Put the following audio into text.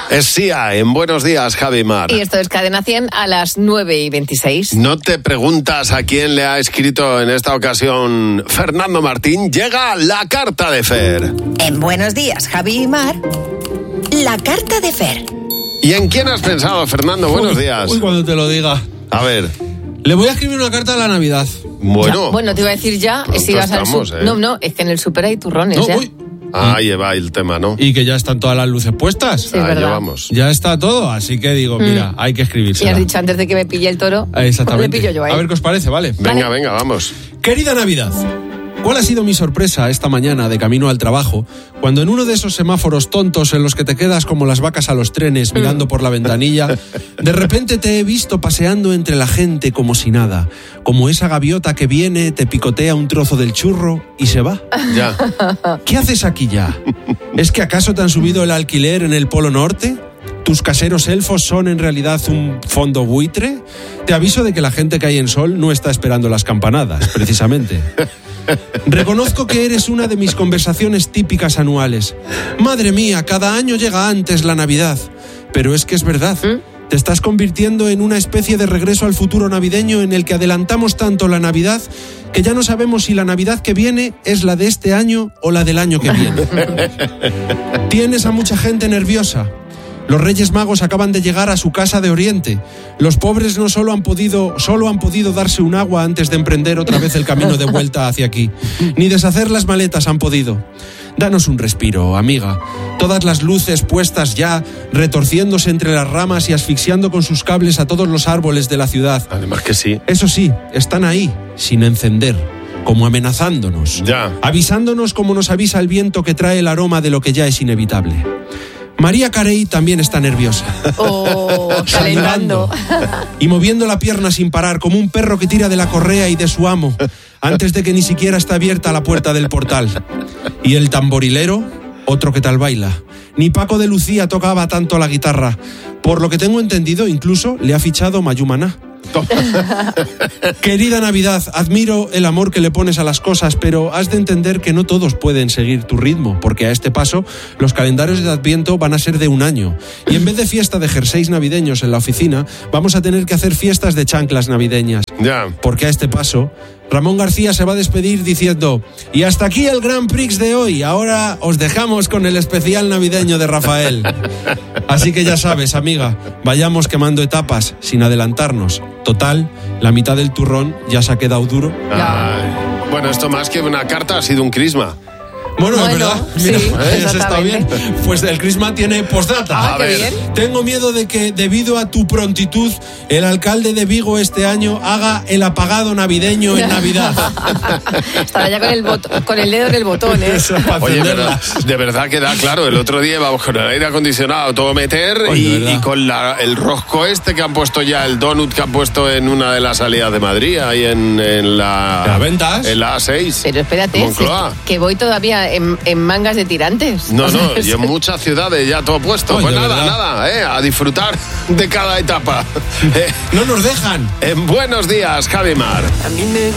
Es Sia, en Buenos Días, Javi Mar. Y esto es Cadena 100 a las 9:26. ¿No te preguntas a quién le ha escrito en esta ocasión Fernando Martín? Llega la carta de Fer. En Buenos Días, Javi y Mar, la carta de Fer. ¿Y en quién has pensado, Fernando? Buenos días. Uy, cuando te lo diga. A ver. Le voy a escribir una carta a la Navidad. Bueno, Te iba a decir ya, pronto si vas al estamos, súper. No, es que en el súper hay turrones No, ya. uy. Ahí va el tema, ¿no? Y que ya están todas las luces puestas. Sí, es verdad. llevamos. Ya está todo, así que digo, mira, hay que Y escribírsela. has dicho antes de que me pille el toro. Exactamente. Le pillo yo ahí. A ver qué os parece, ¿vale? Venga, vamos. Querida Navidad, ¿cuál ha sido mi sorpresa esta mañana de camino al trabajo cuando en uno de esos semáforos tontos en los que te quedas como las vacas a los trenes mirando por la ventanilla, de repente te he visto paseando entre la gente como si nada, como esa gaviota que viene, te picotea un trozo del churro y se va? Ya. ¿Qué haces aquí ya? ¿Es que acaso te han subido el alquiler en el Polo Norte? ¿Tus caseros elfos son en realidad un fondo buitre? Te aviso de que la gente que hay en Sol no está esperando las campanadas, precisamente. Reconozco que eres una de mis conversaciones típicas anuales. Madre mía, cada año llega antes la Navidad. Pero es que es verdad. Te estás convirtiendo en una especie de regreso al futuro navideño en el que adelantamos tanto la Navidad que ya no sabemos si la Navidad que viene es la de este año o la del año que viene. Tienes a mucha gente nerviosa. Los Reyes Magos acaban de llegar a su casa de Oriente. Los pobres no solo han podido darse un agua antes de emprender otra vez el camino de vuelta hacia aquí, ni deshacer las maletas han podido. Danos un respiro, amiga. Todas las luces puestas ya, retorciéndose entre las ramas y asfixiando con sus cables a todos los árboles de la ciudad. Además que sí. Eso sí, están ahí, sin encender, como amenazándonos. Ya. Avisándonos como nos avisa el viento que trae el aroma de lo que ya es inevitable. María Carey también está nerviosa. Calentando. Y moviendo la pierna sin parar, como un perro que tira de la correa y de su amo, antes de que ni siquiera está abierta la puerta del portal. Y el tamborilero, otro que tal baila. Ni Paco de Lucía tocaba tanto la guitarra. Por lo que tengo entendido, incluso le ha fichado Mayumaná. Querida Navidad, admiro el amor que le pones a las cosas, pero has de entender que no todos pueden seguir tu ritmo, porque a este paso los calendarios de Adviento van a ser de un año. Y en vez de fiesta de jerseys navideños en la oficina, vamos a tener que hacer fiestas de chanclas navideñas. Ya. Porque a este paso, Ramón García se va a despedir diciendo: y hasta aquí el Grand Prix de hoy, ahora os dejamos con el especial navideño de Rafael. Así que ya sabes, amiga, vayamos quemando etapas sin adelantarnos. Total, la mitad del turrón ya se ha quedado duro. Ay. Bueno, esto más que una carta ha sido un crisma. Bueno, Bueno, es verdad. sí, Mira, eso está bien. exactamente. Pues el crisma tiene postdata. A ver. bien. Tengo miedo de que, debido a tu prontitud, el alcalde de Vigo este año haga el apagado navideño en Navidad. Estará ya con el dedo en el botón, ¿eh? Eso, para Oye, pero encenderlas. de verdad que da claro. El otro día íbamos con el aire acondicionado todo meter Oye, ¿verdad? y con el rosco que han puesto ya, el donut que han puesto en una de las salidas de Madrid, ahí en ¿Las ventas? En la A6. Pero espérate, Moncloa. que voy todavía en mangas de tirantes. No, O sea, y en muchas ciudades ya todo puesto. Oye, Pues ¿verdad? nada, a disfrutar de cada etapa. No nos dejan. En Buenos Días, Javi Mar.